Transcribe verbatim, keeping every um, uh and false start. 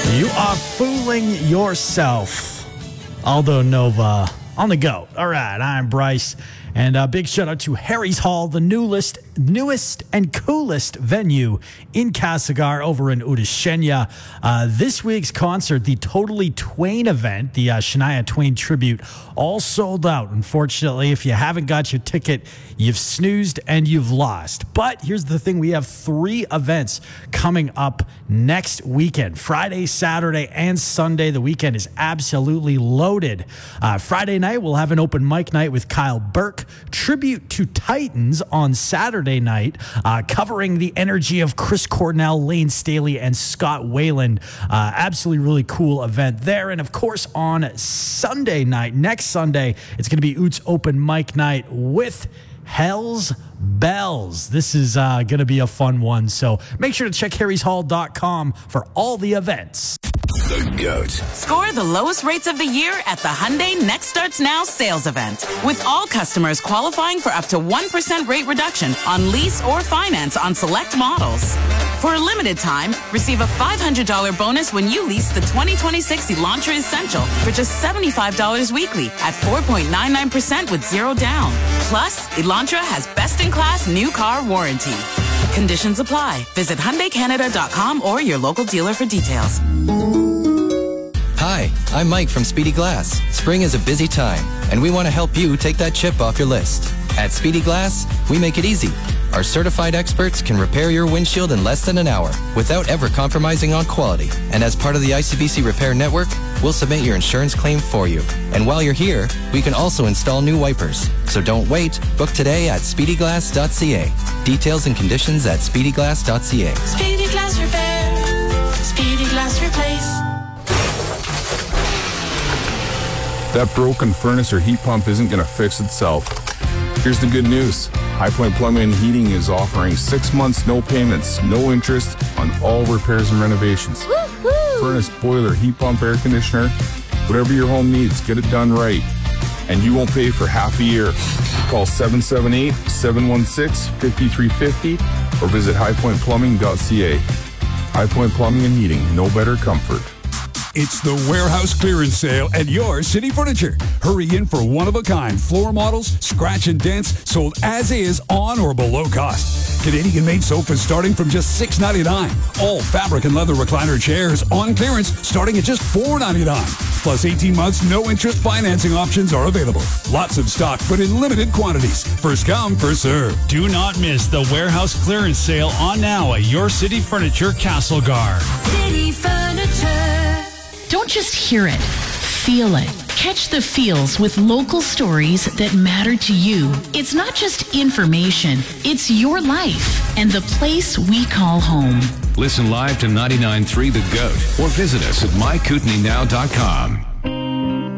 You are fooling yourself. Aldo Nova on the go. All right, I'm Bryce. And a big shout out to Harry's Hall, the newest, newest and coolest venue in Castlegar over in Udashenya. Uh, this week's concert, the Totally Twain event, the uh, Shania Twain tribute, all sold out. Unfortunately, if you haven't got your ticket, you've snoozed and you've lost. But here's the thing. We have three events coming up next weekend. Friday, Saturday, and Sunday. The weekend is absolutely loaded. Uh, Friday night, we'll have an open mic night with Kyle Burke. Tribute to Titans on Saturday night, uh, covering the energy of Chris Cornell, Lane Staley, and Scott Wayland. Uh, absolutely really cool event there. And of course, on Sunday night, next Sunday, it's going to be Oots Open Mic Night with Hell's Bells. This is uh, going to be a fun one. So make sure to check harrys hall dot com for all the events. The GOAT. Score the lowest rates of the year at the Hyundai Next Starts Now sales event. With all customers qualifying for up to one percent rate reduction on lease or finance on select models. For a limited time, receive a five hundred dollars bonus when you lease the twenty twenty-six Elantra Essential for just seventy-five dollars weekly at four point nine nine percent with zero down. Plus, Elantra has best-in-class new car warranty. Conditions apply. Visit Hyundai Canada dot com or your local dealer for details. Hi, I'm Mike from Speedy Glass. Spring is a busy time, and we want to help you take that chip off your list. At Speedy Glass, we make it easy. Our certified experts can repair your windshield in less than an hour without ever compromising on quality. And as part of the I C B C Repair Network, we'll submit your insurance claim for you. And while you're here, we can also install new wipers. So don't wait. Book today at speedy glass dot c a. Details and conditions at speedy glass dot c a. Speedy Glass Repair. Speedy Glass Replace. That broken furnace or heat pump isn't going to fix itself. Here's the good news. High Point Plumbing and Heating is offering six months, no payments, no interest on all repairs and renovations. Woo-hoo! Furnace, boiler, heat pump, air conditioner, whatever your home needs, get it done right. And you won't pay for half a year. Call seven seven eight, seven one six, five three five zero or visit high point plumbing dot c a. High Point Plumbing and Heating, no better comfort. It's the warehouse clearance sale at your City Furniture. Hurry in for one-of-a-kind floor models, scratch and dents, sold as is on or below cost. Canadian-made sofas starting from just six ninety-nine. All fabric and leather recliner chairs on clearance starting at just four ninety-nine. Plus eighteen months, no interest financing options are available. Lots of stock, but in limited quantities. First come, first serve. Do not miss the warehouse clearance sale on now at your City Furniture Castlegar. City Furniture. Don't just hear it, feel it. Catch the feels with local stories that matter to you. It's not just information, it's your life and the place we call home. Listen live to ninety-nine point three The GOAT or visit us at my kootenai now dot com.